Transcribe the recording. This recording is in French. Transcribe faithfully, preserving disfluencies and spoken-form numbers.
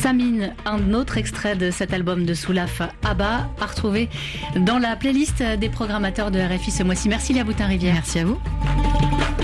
Samine, un autre extrait de cet album de Soulaf Abba, à retrouver dans la playlist des programmateurs de R F I ce mois-ci. Merci Léa Boutin-Rivière. Merci à vous.